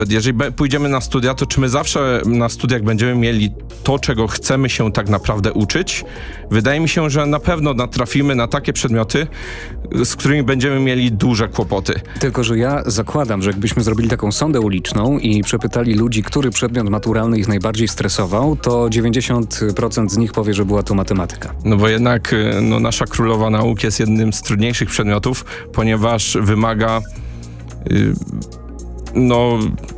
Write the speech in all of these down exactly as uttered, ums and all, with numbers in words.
Jeżeli be- pójdziemy na studia, to czy my zawsze na studiach będziemy mieli to, czego chcemy się tak naprawdę uczyć? Wydaje mi się, że na pewno natrafimy na takie przedmioty, z którymi będziemy mieli duże kłopoty. Tylko że ja zakładam, że jakbyśmy zrobili taką sondę uliczną i przepytali ludzi, który przedmiot maturalny ich najbardziej stresował, to dziewięćdziesiąt procent z nich powie, że była to matematyka. No bo jednak no, nasza królowa nauk jest jednym z trudniejszych przedmiotów, ponieważ wymaga yy, no...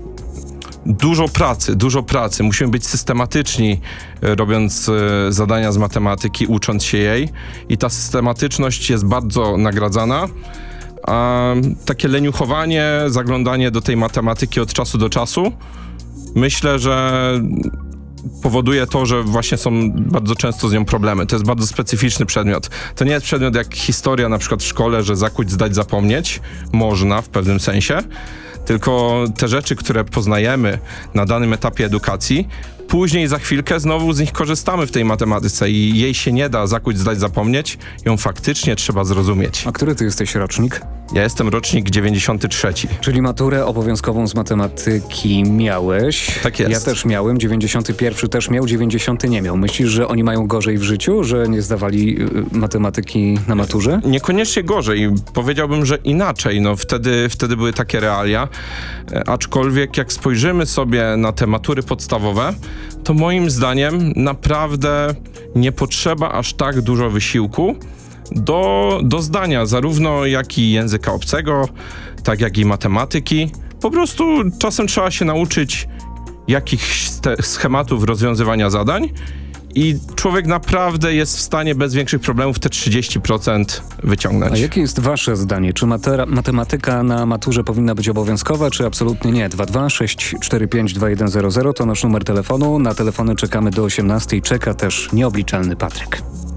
Dużo pracy, dużo pracy. Musimy być systematyczni, robiąc e, zadania z matematyki, ucząc się jej. I ta systematyczność jest bardzo nagradzana. A takie leniuchowanie, zaglądanie do tej matematyki od czasu do czasu, myślę, że powoduje to, że właśnie są bardzo często z nią problemy. To jest bardzo specyficzny przedmiot. To nie jest przedmiot jak historia na przykład w szkole, że zakuć, zdać, zapomnieć. Można w pewnym sensie. Tylko te rzeczy, które poznajemy na danym etapie edukacji, później za chwilkę znowu z nich korzystamy w tej matematyce i jej się nie da zakuć, zdać, zapomnieć. Ją faktycznie trzeba zrozumieć. A który ty jesteś rocznik? Ja jestem rocznik dziewięćdziesiąty trzeci. Czyli maturę obowiązkową z matematyki miałeś. Tak jest. Ja też miałem, dziewięćdziesiąty pierwszy też miał, dziewięćdziesiąty nie miał. Myślisz, że oni mają gorzej w życiu, że nie zdawali y, matematyki na maturze? Niekoniecznie gorzej. Powiedziałbym, że inaczej. No wtedy, wtedy były takie realia. E, aczkolwiek jak spojrzymy sobie na te matury podstawowe, to moim zdaniem naprawdę nie potrzeba aż tak dużo wysiłku do, do zdania zarówno jak i języka obcego, tak jak i matematyki. Po prostu czasem trzeba się nauczyć jakichś schematów rozwiązywania zadań i człowiek naprawdę jest w stanie bez większych problemów te trzydzieści procent wyciągnąć. A jakie jest wasze zdanie? Czy matera, matematyka na maturze powinna być obowiązkowa, czy absolutnie nie? dwa dwa sześć cztery pięć dwa jeden zero zero to nasz numer telefonu. Na telefony czekamy do osiemnastej. Czeka też nieobliczalny Patryk.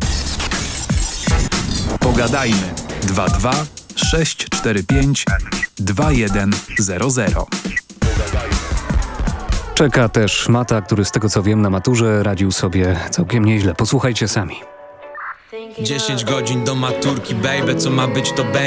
Pogadajmy. dwa dwa sześć cztery pięć dwa jeden zero zero. Czeka też Mata, który z tego co wiem na maturze radził sobie całkiem nieźle. Posłuchajcie sami. dziesięć godzin do maturki, baby, co ma być to będzie.